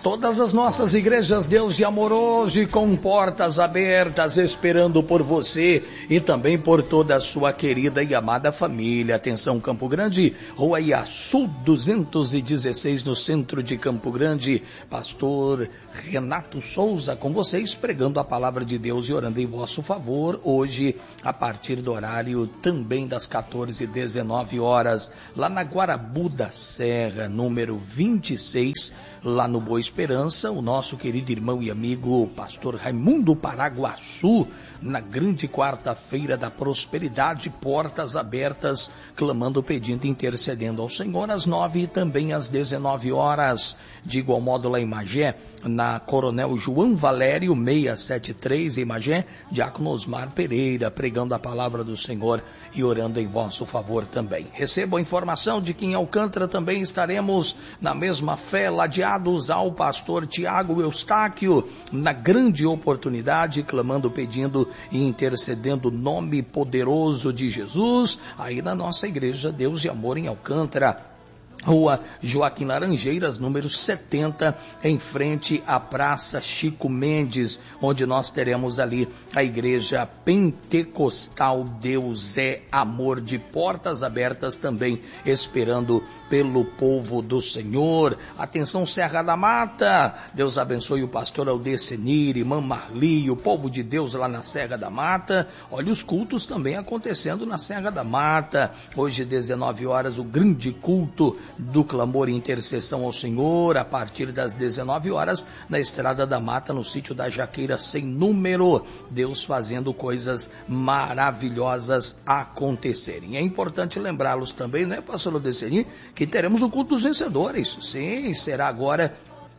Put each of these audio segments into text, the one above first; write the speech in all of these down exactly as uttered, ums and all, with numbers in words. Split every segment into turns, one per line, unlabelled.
Todas as nossas igrejas Deus e Amor hoje com portas abertas esperando por você e também por toda a sua querida e amada família. Atenção, Campo Grande, Rua Iaçu duzentos e dezesseis no centro de Campo Grande. Pastor Renato Souza com vocês pregando a palavra de Deus e orando em vosso favor hoje a partir do horário também das quatorze e dezenove horas lá na Guarabu da Serra, número vinte e seis, lá no Boa Esperança, o nosso querido irmão e amigo pastor Raimundo Paraguaçu, na grande quarta-feira da prosperidade, portas abertas, clamando, pedindo, intercedendo ao Senhor, às nove e também às dezenove horas. De igual modo lá em Magé, na Coronel João Valério, seiscentos e setenta e três, em Magé, Diácono Osmar Pereira, pregando a palavra do Senhor e orando em vosso favor também. Recebo a informação de que em Alcântara também estaremos na mesma fé, ladeados ao pastor Tiago Eustáquio, na grande oportunidade, clamando, pedindo e intercedendo o nome poderoso de Jesus, aí na nossa igreja Deus e Amor em Alcântara, Rua Joaquim Laranjeiras, número setenta, em frente à Praça Chico Mendes, onde nós teremos ali a Igreja Pentecostal Deus é Amor, de portas abertas também, esperando pelo povo do Senhor. Atenção, Serra da Mata, Deus abençoe o pastor Aldecenir, irmã Marli, o povo de Deus lá na Serra da Mata. Olha os cultos também acontecendo na Serra da Mata, hoje dezenove horas, o grande culto do clamor e intercessão ao Senhor, a partir das dezenove horas, na Estrada da Mata, no sítio da Jaqueira sem número, Deus fazendo coisas maravilhosas acontecerem. É importante lembrá-los também, né, pastor Odeceni, que teremos o culto dos vencedores. Sim, será agora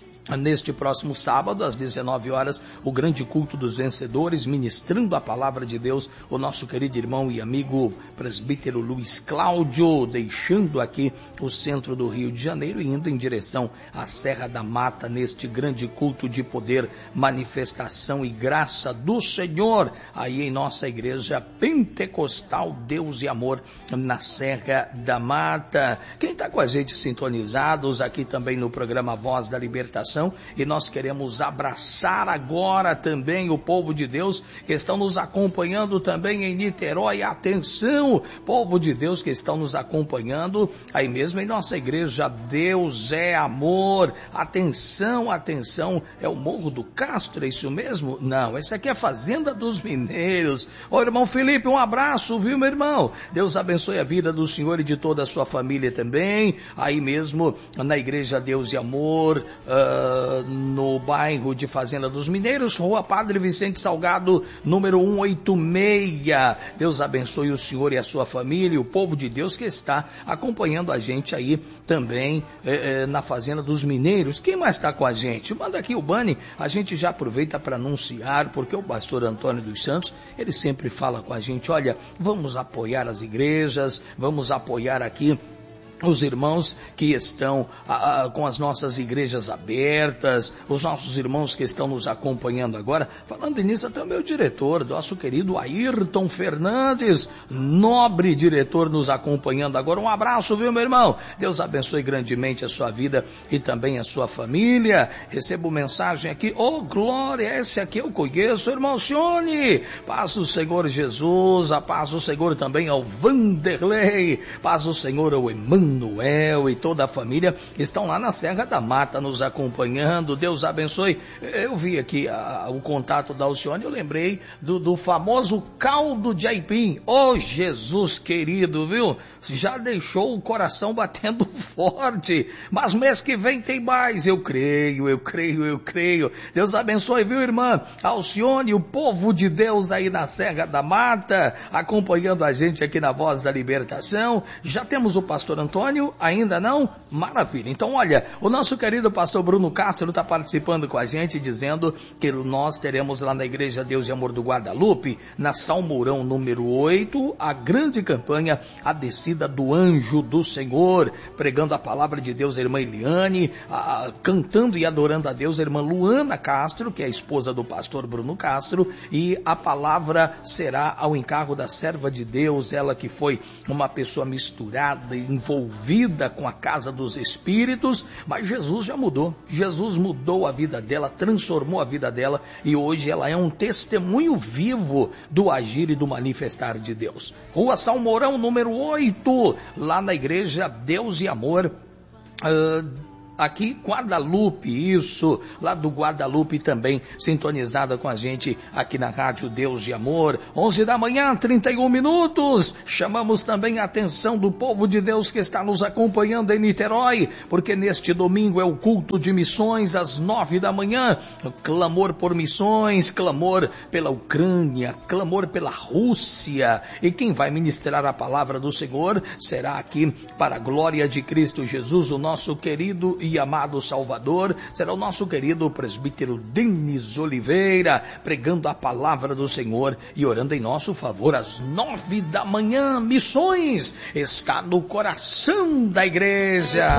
neste próximo sábado, às dezenove horas, o grande culto dos vencedores, ministrando a palavra de Deus, o nosso querido irmão e amigo presbítero Luiz Cláudio, deixando aqui o centro do Rio de Janeiro e indo em direção à Serra da Mata, neste grande culto de poder, manifestação e graça do Senhor, aí em nossa igreja Pentecostal Deus e Amor, na Serra da Mata. Quem está com a gente sintonizados aqui também no programa Voz da Libertação, e nós queremos abraçar agora também o povo de Deus que estão nos acompanhando também em Niterói. Atenção, povo de Deus que estão nos acompanhando aí mesmo em nossa igreja Deus é Amor. Atenção, atenção, é o Morro do Castro, é isso mesmo? Não, essa aqui é a Fazenda dos Mineiros. Ô irmão Felipe, um abraço, viu meu irmão? Deus abençoe a vida do senhor e de toda a sua família também, aí mesmo na igreja Deus e Amor, uh, no bairro de Fazenda dos Mineiros, Rua Padre Vicente Salgado, número cento e oitenta e seis. Deus abençoe o senhor e a sua família e o povo de Deus que está acompanhando a gente aí também eh, eh, na Fazenda dos Mineiros. Quem mais está com a gente? Manda aqui o Bani, a gente já aproveita para anunciar, porque o pastor Antônio dos Santos, ele sempre fala com a gente, olha, vamos apoiar as igrejas, vamos apoiar aqui os irmãos que estão ah, com as nossas igrejas abertas, os nossos irmãos que estão nos acompanhando agora. Falando nisso, até o meu diretor, nosso querido Ayrton Fernandes, nobre diretor, nos acompanhando agora. Um abraço, viu, meu irmão? Deus abençoe grandemente a sua vida e também a sua família. Recebo mensagem aqui, oh glória, esse aqui eu conheço, irmão Sione. Paz do Senhor Jesus, a paz do Senhor também ao Vanderlei, paz do Senhor ao Emmanuel. Noel e toda a família estão lá na Serra da Mata nos acompanhando. Deus abençoe. Eu vi aqui a, o contato da Alcione, eu lembrei do, do famoso caldo de aipim. Oh Jesus querido, viu? Já deixou o coração batendo forte, mas mês que vem tem mais, eu creio, eu creio, eu creio. Deus abençoe, viu, irmã Alcione, o povo de Deus aí na Serra da Mata, acompanhando a gente aqui na Voz da Libertação. Já temos o pastor Antônio Antônio, ainda não? Maravilha. Então, olha, o nosso querido pastor Bruno Castro está participando com a gente, dizendo que nós teremos lá na Igreja Deus e Amor do Guadalupe, na Salmourão número oito, a grande campanha, a descida do anjo do Senhor, pregando a palavra de Deus, a irmã Eliane, a, a, cantando e adorando a Deus, a irmã Luana Castro, que é a esposa do pastor Bruno Castro, e a palavra será ao encargo da serva de Deus, ela que foi uma pessoa misturada, envolvida, envolvida com a casa dos espíritos, mas Jesus já mudou. Jesus mudou a vida dela, transformou a vida dela e hoje ela é um testemunho vivo do agir e do manifestar de Deus. Rua Salmourão, número oito, lá na igreja Deus e Amor, uh, aqui Guadalupe, isso, lá do Guadalupe também, sintonizada com a gente aqui na Rádio Deus e Amor, onze da manhã, trinta e um minutos, chamamos também a atenção do povo de Deus que está nos acompanhando em Niterói, porque neste domingo é o culto de missões às nove da manhã, clamor por missões, clamor pela Ucrânia, clamor pela Rússia, e quem vai ministrar a palavra do Senhor será aqui, para a glória de Cristo Jesus, o nosso querido e amado Salvador, será o nosso querido presbítero Denis Oliveira, pregando a palavra do Senhor e orando em nosso favor às nove da manhã. Missões está no coração da igreja.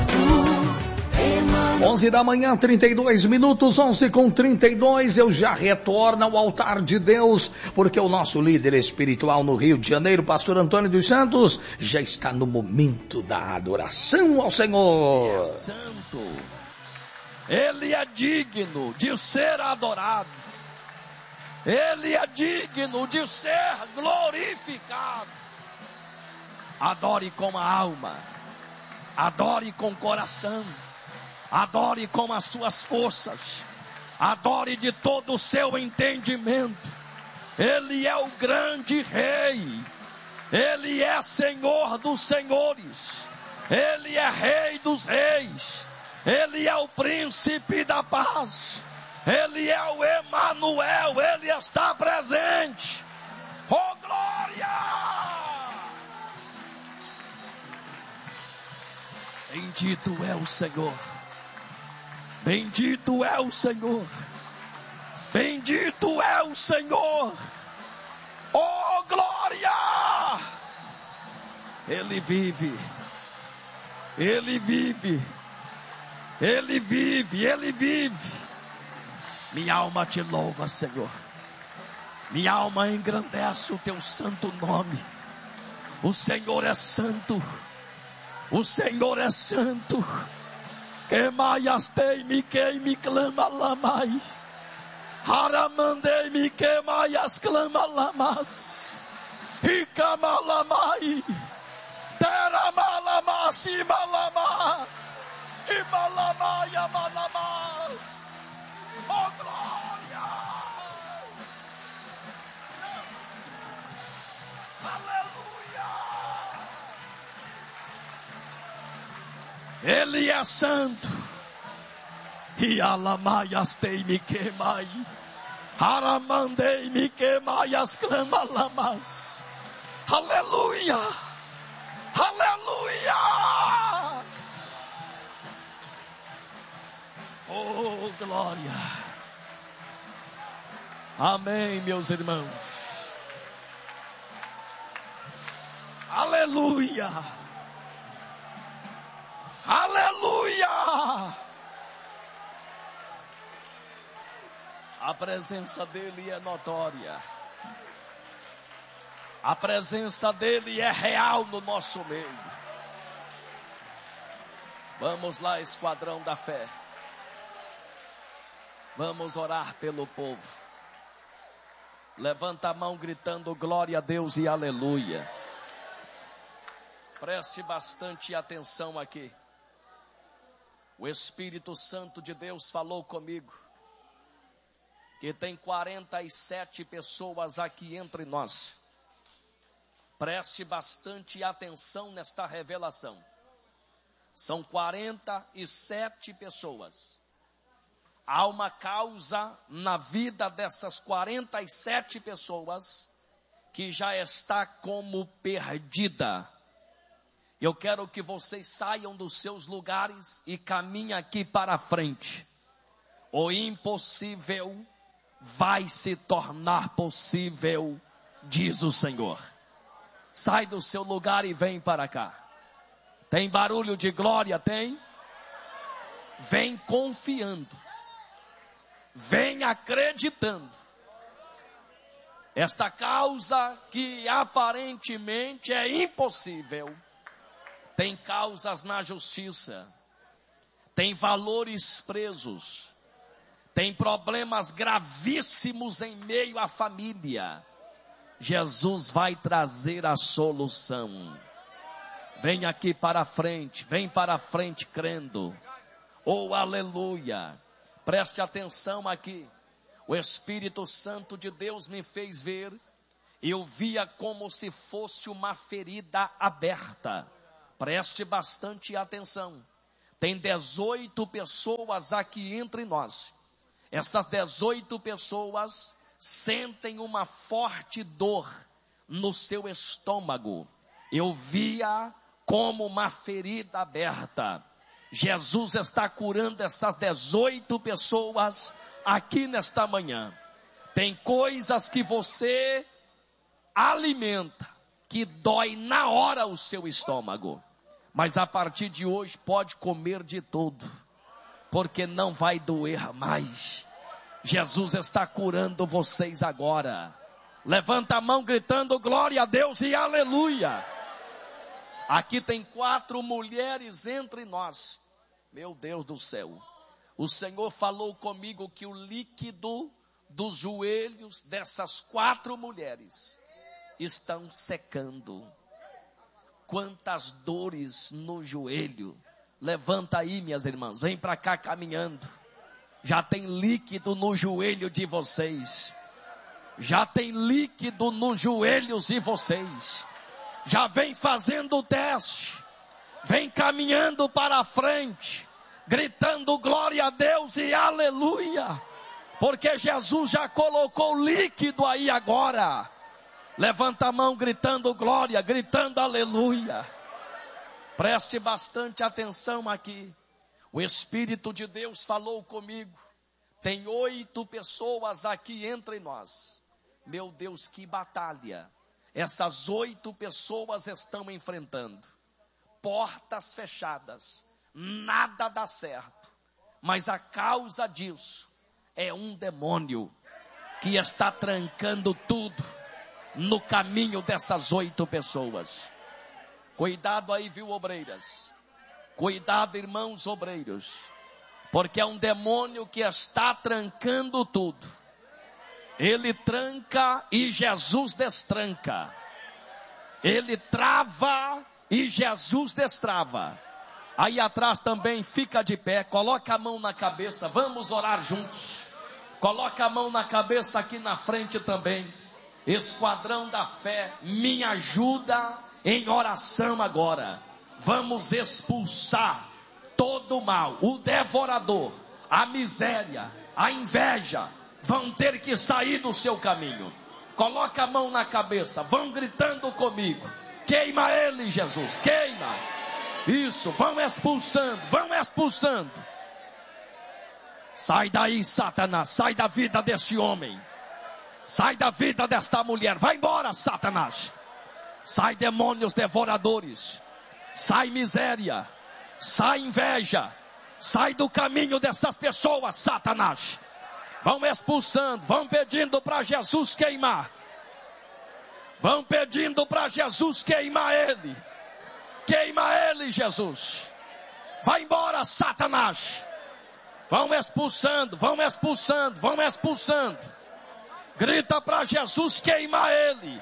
onze da manhã, trinta e dois minutos, onze com trinta e dois, eu já retorno ao altar de Deus, porque o nosso líder espiritual no Rio de Janeiro, pastor Antônio dos Santos, já está no momento da adoração ao Senhor.
Ele é santo, ele é digno de ser adorado, ele é digno de ser glorificado. Adore com a alma, adore com o coração, adore com as suas forças, adore de todo o seu entendimento. Ele é o grande rei, ele é Senhor dos senhores, ele é Rei dos reis, ele é o príncipe da paz, ele é o Emanuel, ele está presente. Oh glória! Bendito é o Senhor. Bendito é o Senhor, bendito é o Senhor, oh glória! Ele vive, Ele vive, Ele vive, Ele vive. Minha alma te louva, Senhor, minha alma engrandece o teu santo nome. O Senhor é santo, o Senhor é santo. Que maiastei me que me clama lamai, haramandei me que maias clama lamas, e camalamai, teramalamasi malama, e malamaya malamas, oh glória, aleluia. Ele é santo. E alamaias tem me queimai. Aramandei me queimaias clama-lamas. Aleluia. Aleluia. Oh, glória. Amém, meus irmãos. Aleluia. Aleluia! A presença dele é notória. A presença dele é real no nosso meio. Vamos lá, esquadrão da fé. Vamos orar pelo povo. Levanta a mão gritando glória a Deus e aleluia. Preste bastante atenção aqui. O Espírito Santo de Deus falou comigo que tem quarenta e sete pessoas aqui entre nós. Preste bastante atenção nesta revelação. São quarenta e sete pessoas. Há uma causa na vida dessas quarenta e sete pessoas que já está como perdida. Eu quero que vocês saiam dos seus lugares e caminhem aqui para a frente. O impossível vai se tornar possível, diz o Senhor. Sai do seu lugar e vem para cá. Tem barulho de glória? Tem? Vem confiando. Vem acreditando. Esta causa que aparentemente é impossível, tem causas na justiça, tem valores presos, tem problemas gravíssimos em meio à família, Jesus vai trazer a solução. Vem aqui para frente, vem para frente crendo. Oh, aleluia. Preste atenção aqui. O Espírito Santo de Deus me fez ver. Eu via como se fosse uma ferida aberta. Preste bastante atenção. Tem dezoito pessoas aqui entre nós. Essas dezoito pessoas sentem uma forte dor no seu estômago. Eu via como uma ferida aberta. Jesus está curando essas dezoito pessoas aqui nesta manhã. Tem coisas que você alimenta, que dói na hora o seu estômago. Mas a partir de hoje pode comer de tudo, porque não vai doer mais. Jesus está curando vocês agora. Levanta a mão gritando glória a Deus e aleluia. Aqui tem quatro mulheres entre nós. Meu Deus do céu. O Senhor falou comigo que o líquido dos joelhos dessas quatro mulheres estão secando. Quantas dores no joelho. Levanta aí, minhas irmãs. Vem para cá caminhando. Já tem líquido no joelho de vocês. Já tem líquido nos joelhos de vocês. Já vem fazendo o teste. Vem caminhando para a frente. Gritando glória a Deus e aleluia. Porque Jesus já colocou líquido aí agora. Levanta a mão gritando glória, gritando aleluia. Preste bastante atenção aqui. O Espírito de Deus falou comigo. Tem oito pessoas aqui entre nós. Meu Deus, que batalha. Essas oito pessoas estão enfrentando. Portas fechadas. Nada dá certo. Mas a causa disso é um demônio que está trancando tudo no caminho dessas oito pessoas. Cuidado aí, viu, obreiras? Cuidado, irmãos obreiros. Porque é um demônio que está trancando tudo. Ele tranca e Jesus destranca. Ele trava e Jesus destrava. Aí atrás também fica de pé, coloca a mão na cabeça, vamos orar juntos. Coloca a mão na cabeça aqui na frente também. Esquadrão da fé, me ajuda em oração agora. Vamos expulsar todo o mal, o devorador, a miséria, a inveja, vão ter que sair do seu caminho. Coloca a mão na cabeça, vão gritando comigo. Queima ele, Jesus, queima. Isso, vão expulsando, vão expulsando. Sai daí, Satanás, sai da vida desse homem. Sai da vida desta mulher, vai embora, Satanás. Sai demônios devoradores. Sai miséria. Sai inveja. Sai do caminho dessas pessoas, Satanás. Vão expulsando, vão pedindo para Jesus queimar. Vão pedindo para Jesus queimar ele. Queima ele, Jesus. Vai embora, Satanás. Vão expulsando, vão expulsando, vão expulsando. Grita para Jesus queimar ele.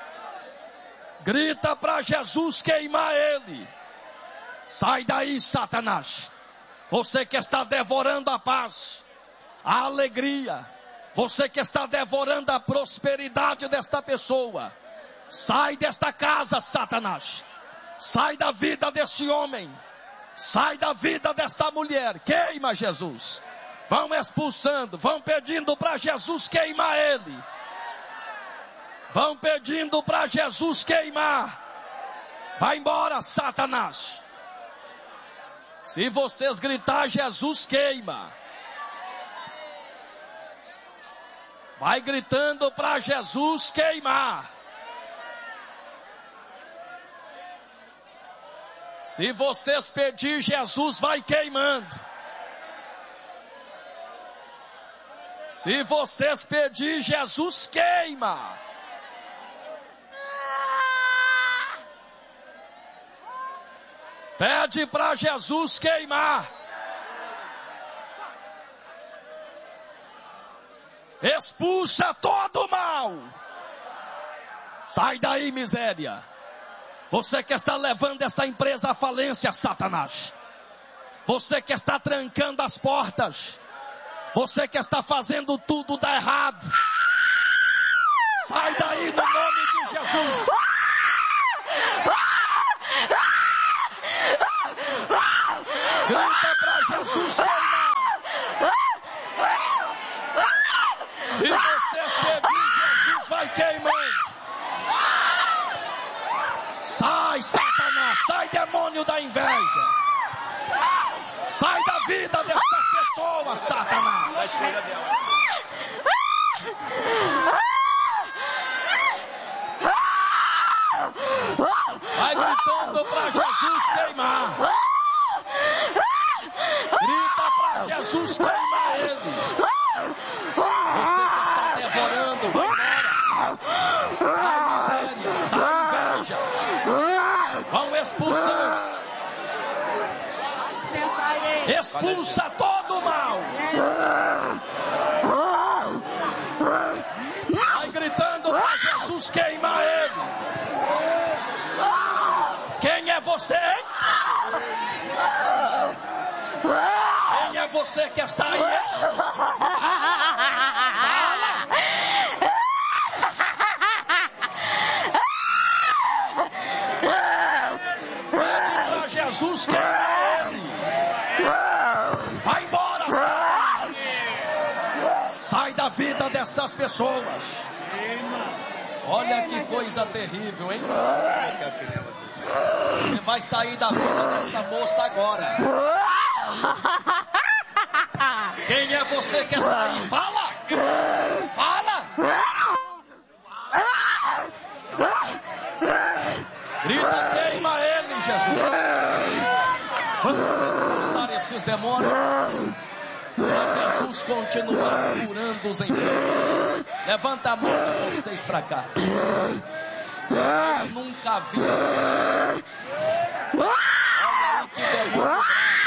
Grita para Jesus queimar ele. Sai daí, Satanás. Você que está devorando a paz, a alegria. Você que está devorando a prosperidade desta pessoa. Sai desta casa, Satanás. Sai da vida desse homem. Sai da vida desta mulher. Queima, Jesus. Vão expulsando, vão pedindo para Jesus queimar ele. Vão pedindo para Jesus queimar. Vai embora, Satanás. Se vocês gritar, Jesus queima. Vai gritando para Jesus queimar. Se vocês pedir, Jesus vai queimando. Se vocês pedir, Jesus queima. Pede para Jesus queimar. Expulsa todo o mal. Sai daí, miséria. Você que está levando esta empresa à falência, Satanás. Você que está trancando as portas. Você que está fazendo tudo dar errado. Sai daí no nome de Jesus. Grita para Jesus queimar. Se vocês pedirem, Jesus vai queimando. Sai, Satanás, sai, demônio da inveja. Sai da vida dessas pessoas, Satanás. Vai gritando para Jesus queimar. Grita para Jesus queimar ele. Você que está devorando, vai embora. Sai miséria, sai inveja. Vão expulsando. Expulsa todo o mal. Vai gritando para Jesus queimar ele. Quem é você, hein? Quem é você que está aí, hein? Fala! Pede para Jesus queimar ele. Vai embora, Satanás. Sai da vida dessas pessoas. Olha que coisa terrível, hein? Você vai sair da vida desta moça agora. Quem é você que está aí? Fala! Fala! Grita, queima ele, Jesus. Vamos expulsar esses demônios. Para Jesus continuar curando os enfermos. Levanta a mão de vocês para cá. Eu nunca vi. Olha aí que demônio.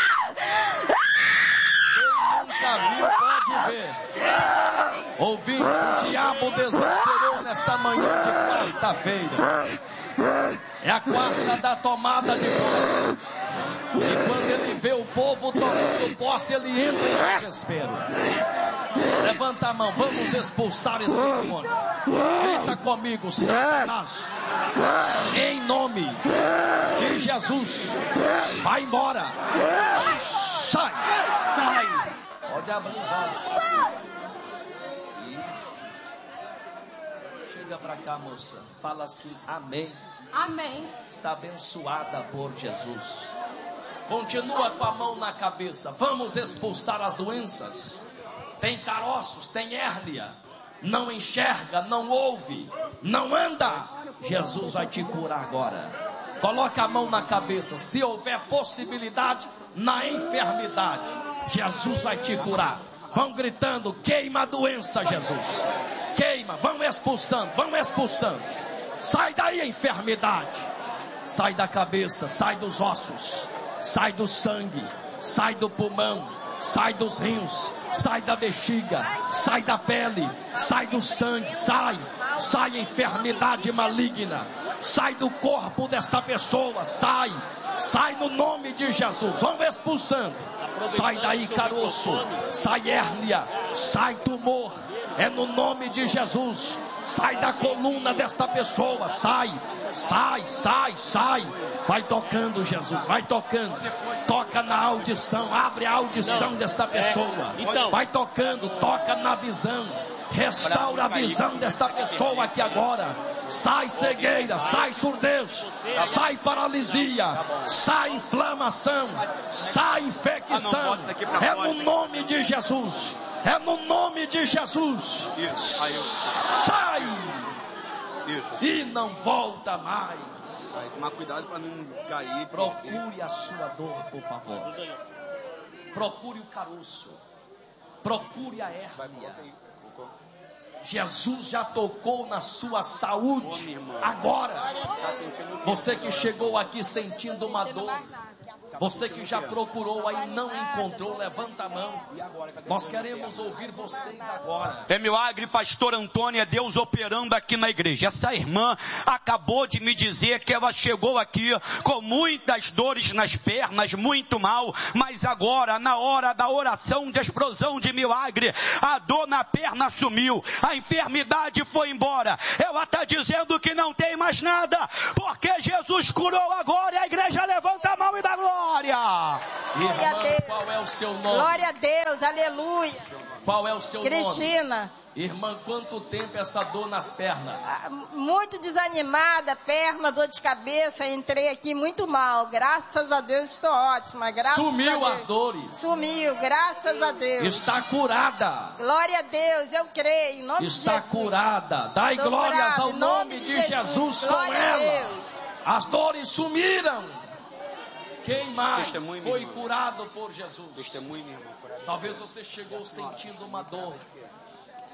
Quem nunca viu pode ver. Ouvinte, o diabo desesperou nesta manhã de quarta-feira. É a quarta da tomada de posse. E quando ele vê o povo tomando posse, ele entra em desespero. Levanta a mão, vamos expulsar esse demônio. Grita comigo, Satanás. Em nome de Jesus. Vai embora. Sai. Sai. Pode abrir os olhos. Chega pra cá, moça. Fala assim, amém.
Amém.
Está abençoada por Jesus. Continua com a mão na cabeça. Vamos expulsar as doenças. Tem caroços, tem hérnia. Não enxerga, não ouve, não anda. Jesus vai te curar agora. Coloca a mão na cabeça. Se houver possibilidade na enfermidade, Jesus vai te curar. Vão gritando, queima a doença, Jesus. Queima, vão expulsando, vão expulsando. Sai daí a enfermidade. Sai da cabeça, sai dos ossos. Sai do sangue, sai do pulmão, sai dos rins, sai da bexiga, sai da pele, sai do sangue, sai, sai a enfermidade maligna, sai do corpo desta pessoa, sai, sai no nome de Jesus, vão expulsando, sai daí caroço, sai hérnia, sai tumor, é no nome de Jesus, sai da coluna desta pessoa, sai, sai, sai, sai, vai tocando Jesus, vai tocando, toca na audição, abre a audição desta pessoa, vai tocando, toca na visão, restaura a visão desta pessoa aqui agora, sai cegueira, sai surdez, sai paralisia, sai inflamação, sai infecção, é no nome de Jesus, é no nome de Jesus, sai e não volta mais.
Tomar cuidado para não cair.
Procure a sua dor, por favor. Procure o caroço. Procure a hérnia. Jesus já tocou na sua saúde. Agora, você que chegou aqui sentindo uma dor, Você que já procurou aí não encontrou, levanta a mão. Nós queremos ouvir vocês agora.
É milagre, pastor Antônio, é Deus operando aqui na igreja. Essa irmã acabou de me dizer que ela chegou aqui com muitas dores nas pernas, muito mal, mas agora, na hora da oração de explosão de milagre, a dor na perna sumiu, a enfermidade foi embora. Ela está dizendo que não tem mais nada, porque Jesus curou agora e a igreja levanta a mão e dá glória. Glória!
Irmã, qual é o seu nome?
Glória a Deus, aleluia.
Qual é o seu
Cristina.
nome?
Cristina.
Irmã, quanto tempo essa dor nas pernas?
Muito desanimada, perna, dor de cabeça, entrei aqui muito mal. Graças a Deus estou ótima. Graças
Sumiu
a Deus.
as dores?
Sumiu, graças a Deus.
Está curada.
Glória a Deus, eu creio, em nome
Está
de Jesus.
curada. Dai
Estou
glórias
curada,
ao
em
nome de Jesus, Jesus com
Glória
ela. As dores sumiram. Quem mais
Testemunho,
foi
irmão.
curado por Jesus?
Testemunho, irmão.
Talvez você chegou sentindo uma dor.